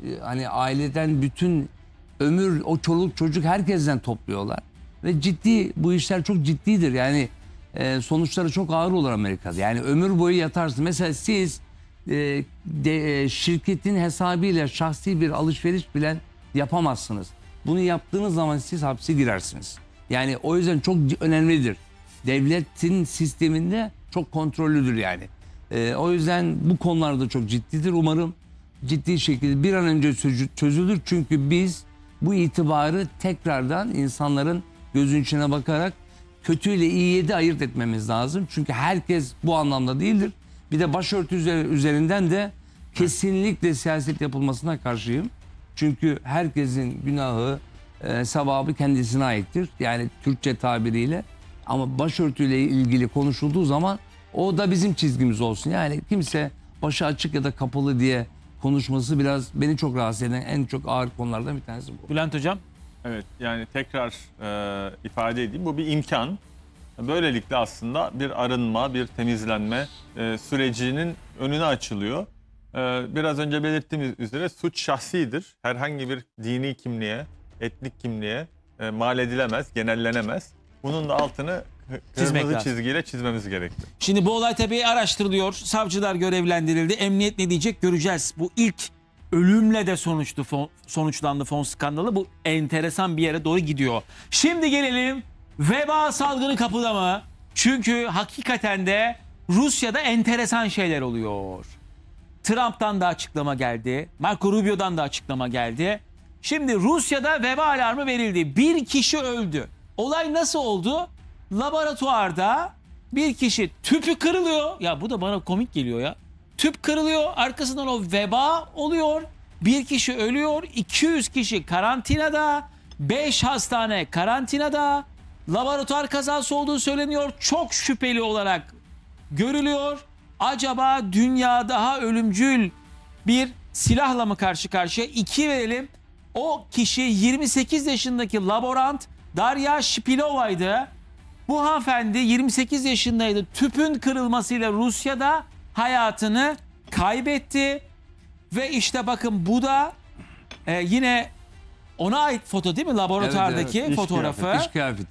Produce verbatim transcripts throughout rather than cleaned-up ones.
hani aileden bütün ömür o çoluk çocuk herkesten topluyorlar. Ve ciddi, bu işler çok ciddidir. Yani e, sonuçları çok ağır olur Amerika'da. Yani ömür boyu yatarsın. Mesela siz e, de, e, şirketin hesabıyla şahsi bir alışveriş bile yapamazsınız. Bunu yaptığınız zaman siz hapse girersiniz. Yani o yüzden çok önemlidir. Devletin sisteminde çok kontrollüdür yani. E, o yüzden bu konularda çok ciddidir. Umarım ciddi şekilde bir an önce çözülür. Çünkü biz bu itibarı tekrardan insanların gözün içine bakarak kötüyle iyiyi de ayırt etmemiz lazım. Çünkü herkes bu anlamda değildir. Bir de başörtü üzerinden de kesinlikle siyaset yapılmasına karşıyım. Çünkü herkesin günahı, e, sevabı kendisine aittir. Yani Türkçe tabiriyle. Ama başörtüyle ilgili konuşulduğu zaman o da bizim çizgimiz olsun. Yani kimse başı açık ya da kapalı diye konuşması biraz beni çok rahatsız eden en çok ağır konulardan bir tanesi bu. Bülent Hocam. Evet, yani tekrar e, ifade edeyim, bu bir imkan. Böylelikle aslında bir arınma, bir temizlenme e, sürecinin önüne açılıyor. E, biraz önce belirttiğimiz üzere suç şahsidir. Herhangi bir dini kimliğe, etnik kimliğe e, mal edilemez, genellenemez. Bunun da altını Çizmek kırmızı lazım. çizgiyle çizmemiz gerekli. Şimdi bu olay tabii araştırılıyor. Savcılar görevlendirildi. Emniyet ne diyecek göreceğiz. Bu ilk ölümle de sonuçtu, fon, sonuçlandı fon skandalı. Bu enteresan bir yere doğru gidiyor. Şimdi gelelim, veba salgını kapıda mı? Çünkü hakikaten de Rusya'da enteresan şeyler oluyor. Trump'tan da açıklama geldi. Marco Rubio'dan da açıklama geldi. Şimdi Rusya'da veba alarmı verildi. Bir kişi öldü. Olay nasıl oldu? Laboratuvarda bir kişi tüpü kırılıyor. Ya bu da bana komik geliyor ya. Tüp kırılıyor. Arkasından o veba oluyor. Bir kişi ölüyor. iki yüz kişi karantinada. beş hastane karantinada. Laboratuvar kazası olduğu söyleniyor. Çok şüpheli olarak görülüyor. Acaba dünya daha ölümcül bir silahla mı karşı karşıya? İki verelim. O kişi yirmi sekiz yaşındaki laborant Darya Şipilova'ydı. Bu hanımefendi yirmi sekiz yaşındaydı. Tüpün kırılmasıyla Rusya'da hayatını kaybetti. Ve işte bakın bu da e, yine ona ait foto değil mi? Laboratuvardaki Evet, evet. fotoğrafı. İş kıyafet, iş kıyafet.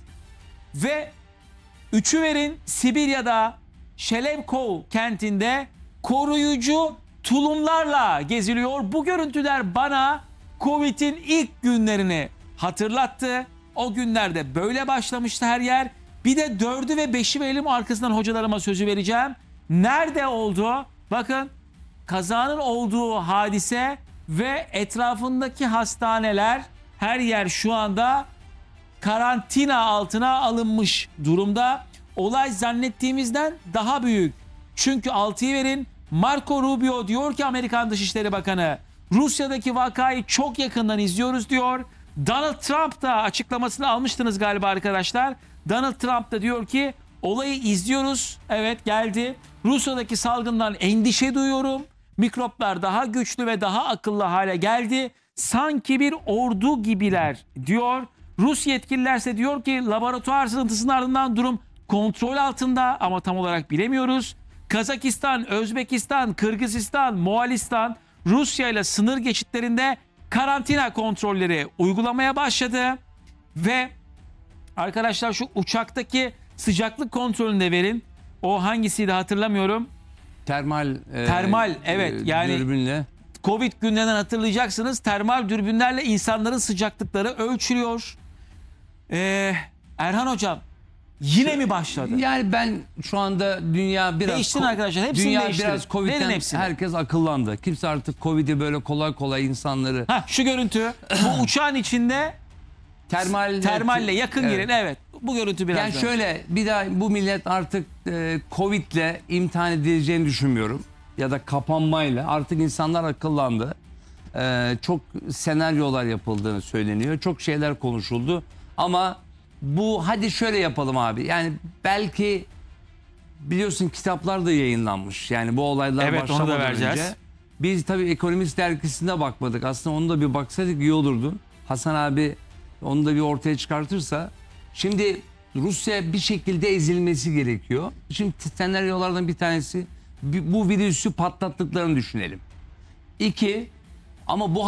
Ve üçü verin Sibirya'da Şelevkov kentinde koruyucu tulumlarla geziliyor. Bu görüntüler bana Covid'in ilk günlerini hatırlattı. O günlerde böyle başlamıştı her yer. Bir de dördü ve beşi verelim, arkasından hocalarıma sözü vereceğim. Nerede oldu? Bakın, kazanın olduğu hadise ve etrafındaki hastaneler, her yer şu anda karantina altına alınmış durumda. Olay zannettiğimizden daha büyük. Çünkü altıyı verin, Marco Rubio diyor ki, Amerikan Dışişleri Bakanı, Rusya'daki vakayı çok yakından izliyoruz diyor. Donald Trump da açıklamasını almıştınız galiba arkadaşlar. Donald Trump da diyor ki olayı izliyoruz. Evet, geldi. Rusya'daki salgından endişe duyuyorum. Mikroplar daha güçlü ve daha akıllı hale geldi. Sanki bir ordu gibiler diyor. Rus yetkililerse diyor ki laboratuvar sızıntısının ardından durum kontrol altında ama tam olarak bilemiyoruz. Kazakistan, Özbekistan, Kırgızistan, Moğolistan Rusya ile sınır geçitlerinde karantina kontrolleri uygulamaya başladı. Ve arkadaşlar şu uçaktaki sıcaklık kontrolünü de verin. O hangisiydi hatırlamıyorum. Termal, e, Termal, evet, e, yani dürbünle. Covid günlerinden hatırlayacaksınız. Termal dürbünlerle insanların sıcaklıkları ölçülüyor. Ee, Erhan Hocam, yine mi başladı? Yani ben şu anda dünya biraz Değiştirin arkadaşlar, hepsini dünya değiştirin. biraz Verin Covid'den hepsini. herkes akıllandı. Kimse artık Covid'i böyle kolay kolay insanları Heh, şu görüntü. Bu uçağın içinde termal termalle yakın Evet. girin. Evet. Bu görüntü biraz. Yani daha. şöyle, bir daha bu millet artık e, Covid'le imtihan edileceğini düşünmüyorum. Ya da kapanmayla artık insanlar akıllandı. E, çok senaryolar yapıldığını söyleniyor. Çok şeyler konuşuldu. Ama bu, hadi şöyle yapalım abi. Yani belki biliyorsun kitaplar da yayınlanmış. Yani bu olaylar Evet, onu da başlamadan vereceğiz. önce. Biz tabii Ekonomist dergisine bakmadık. Aslında onu da bir baksaydık iyi olurdu. Hasan abi onu da bir ortaya çıkartırsa. Şimdi Rusya bir şekilde ezilmesi gerekiyor. Şimdi senaryolardan bir tanesi bu virüsü patlattıklarını düşünelim. İki, ama bu